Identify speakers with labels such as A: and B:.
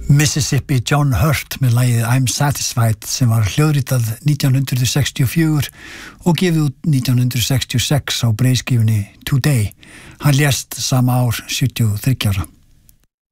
A: Mississippi John Hurt með lagið I'm Satisfied sem var hljóðritað 1964 og gefið út 1966 á breiðskífunni Today. Hann lést sama ár 73 ára.